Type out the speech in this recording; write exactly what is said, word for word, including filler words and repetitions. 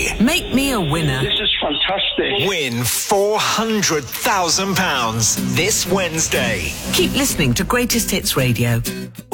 Wednesday. Make me a winner. This is fantastic. Win four hundred thousand pounds this Wednesday. Keep listening to Greatest Hits Radio.